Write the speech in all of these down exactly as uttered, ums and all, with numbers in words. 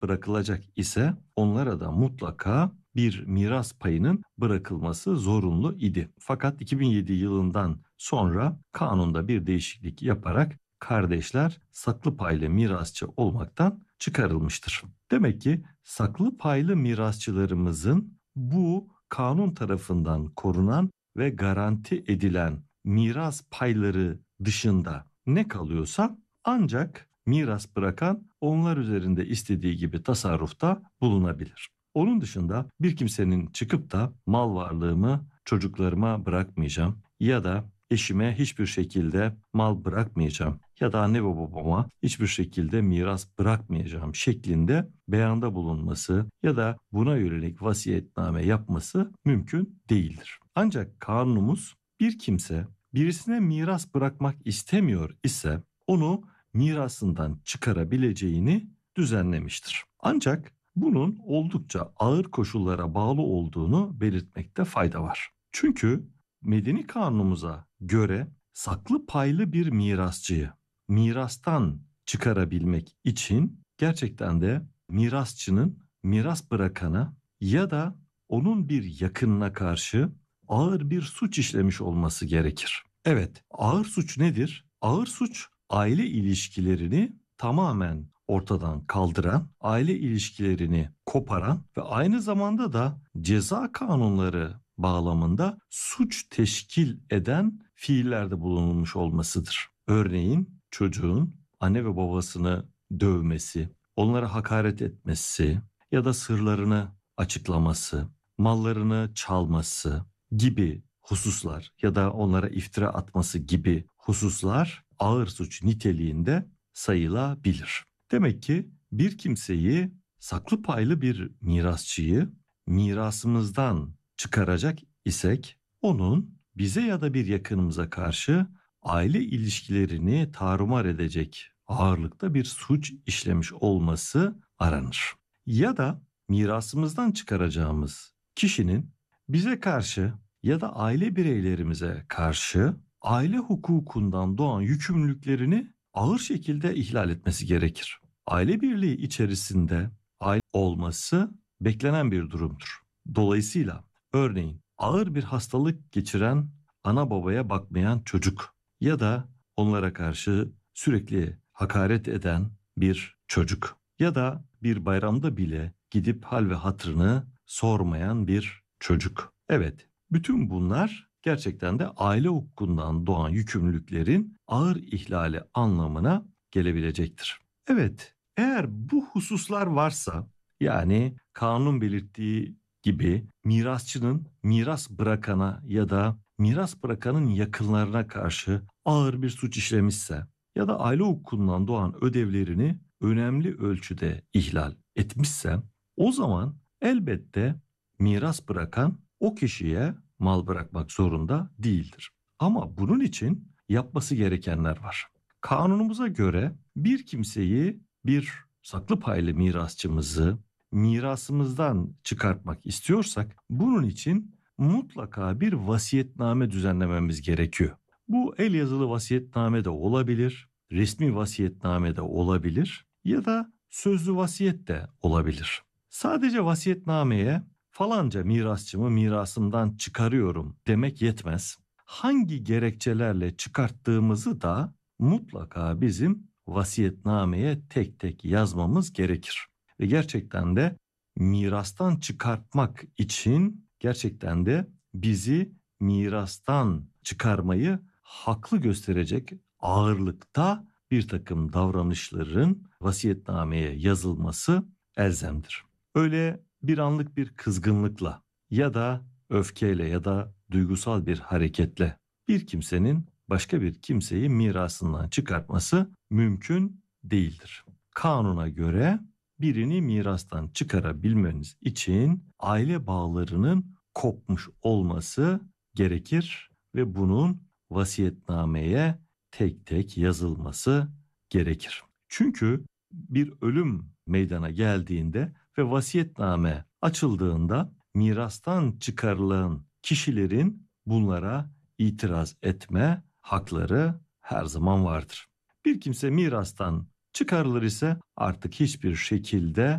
bırakılacak ise onlara da mutlaka bir miras payının bırakılması zorunlu idi. Fakat iki bin yedi yılından sonra kanunda bir değişiklik yaparak kardeşler saklı paylı mirasçı olmaktan çıkarılmıştır. Demek ki saklı paylı mirasçılarımızın bu kanun tarafından korunan ve garanti edilen miras payları dışında ne kalıyorsa ancak miras bırakan onlar üzerinde istediği gibi tasarrufta bulunabilir. Onun dışında bir kimsenin çıkıp da mal varlığımı çocuklarıma bırakmayacağım ya da eşime hiçbir şekilde mal bırakmayacağım ya da anne ve babama hiçbir şekilde miras bırakmayacağım şeklinde beyanda bulunması ya da buna yönelik vasiyetname yapması mümkün değildir. Ancak kanunumuz bir kimse birisine miras bırakmak istemiyor ise onu mirasından çıkarabileceğini düzenlemiştir. Ancak bunun oldukça ağır koşullara bağlı olduğunu belirtmekte fayda var. Çünkü medeni kanunumuza göre saklı paylı bir mirasçıyı mirastan çıkarabilmek için gerçekten de mirasçının miras bırakana ya da onun bir yakınına karşı ağır bir suç işlemiş olması gerekir. Evet, ağır suç nedir? Ağır suç aile ilişkilerini tamamen ortadan kaldıran, aile ilişkilerini koparan ve aynı zamanda da ceza kanunları bağlamında suç teşkil eden fiillerde bulunulmuş olmasıdır. Örneğin çocuğun anne ve babasını dövmesi, onlara hakaret etmesi ya da sırlarını açıklaması, mallarını çalması gibi hususlar ya da onlara iftira atması gibi hususlar ağır suç niteliğinde sayılabilir. Demek ki bir kimseyi saklı paylı bir mirasçıyı mirasımızdan çıkaracak isek onun bize ya da bir yakınımıza karşı aile ilişkilerini tarumar edecek ağırlıkta bir suç işlemiş olması aranır. Ya da mirasımızdan çıkaracağımız kişinin bize karşı ya da aile bireylerimize karşı aile hukukundan doğan yükümlülüklerini ağır şekilde ihlal etmesi gerekir. Aile birliği içerisinde aile olması beklenen bir durumdur. Dolayısıyla örneğin ağır bir hastalık geçiren ana babaya bakmayan çocuk ya da onlara karşı sürekli hakaret eden bir çocuk ya da bir bayramda bile gidip hal ve hatırını sormayan bir çocuk. Evet, bütün bunlar gerçekten de aile hukukundan doğan yükümlülüklerin ağır ihlali anlamına gelebilecektir. Evet, eğer bu hususlar varsa yani kanun belirttiği gibi mirasçının miras bırakana ya da miras bırakanın yakınlarına karşı ağır bir suç işlemişse ya da aile hukukundan doğan ödevlerini önemli ölçüde ihlal etmişse o zaman elbette miras bırakan o kişiye mal bırakmak zorunda değildir. Ama bunun için yapması gerekenler var. Kanunumuza göre bir kimseyi bir saklı paylı mirasçımızı mirasımızdan çıkartmak istiyorsak bunun için mutlaka bir vasiyetname düzenlememiz gerekiyor. Bu el yazılı vasiyetname de olabilir, resmi vasiyetname de olabilir ya da sözlü vasiyet de olabilir. Sadece vasiyetnameye falanca mirasçımı mirasımdan çıkarıyorum demek yetmez. Hangi gerekçelerle çıkarttığımızı da mutlaka bizim vasiyetnameye tek tek yazmamız gerekir. Ve gerçekten de mirastan çıkartmak için gerçekten de bizi mirastan çıkarmayı haklı gösterecek ağırlıkta bir takım davranışların vasiyetnameye yazılması elzemdir. Öyle bir anlık bir kızgınlıkla ya da öfkeyle ya da duygusal bir hareketle bir kimsenin başka bir kimseyi mirasından çıkartması mümkün değildir. Kanuna göre birini mirastan çıkarabilmeniz için aile bağlarının kopmuş olması gerekir ve bunun vasiyetnameye tek tek yazılması gerekir. Çünkü bir ölüm meydana geldiğinde ve vasiyetname açıldığında mirastan çıkarılan kişilerin bunlara itiraz etme hakları her zaman vardır. Bir kimse mirastan çıkarılır ise artık hiçbir şekilde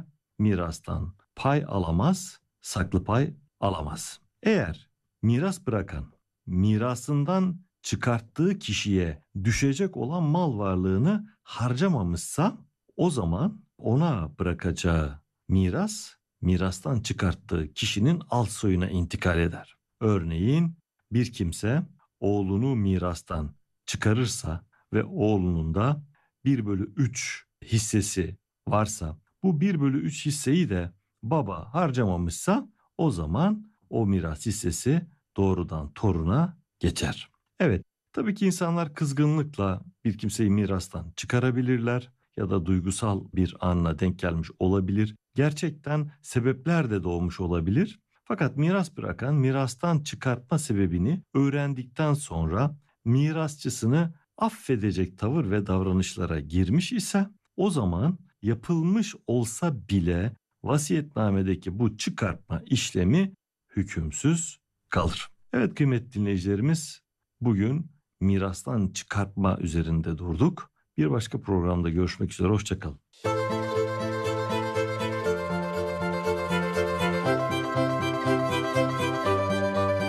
mirastan pay alamaz, saklı pay alamaz. Eğer miras bırakan mirasından çıkarttığı kişiye düşecek olan mal varlığını harcamamışsa o zaman ona bırakacağı miras mirastan çıkarttığı kişinin alt soyuna intikal eder. Örneğin bir kimse oğlunu mirastan çıkarırsa ve oğlunun da bir bölü üç hissesi varsa bu bir bölü üç hisseyi de baba harcamamışsa o zaman o miras hissesi doğrudan toruna geçer. Evet, tabii ki insanlar kızgınlıkla bir kimseyi mirastan çıkarabilirler ya da duygusal bir anla denk gelmiş olabilir. Gerçekten sebepler de doğmuş olabilir. Fakat miras bırakan mirastan çıkartma sebebini öğrendikten sonra mirasçısını affedecek tavır ve davranışlara girmiş ise o zaman yapılmış olsa bile vasiyetnamedeki bu çıkartma işlemi hükümsüz kalır. Evet kıymetli dinleyicilerimiz, bugün mirastan çıkartma üzerinde durduk. Bir başka programda görüşmek üzere, hoşça kalın.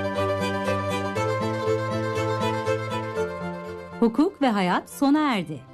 Hukuk ve Hayat sona erdi.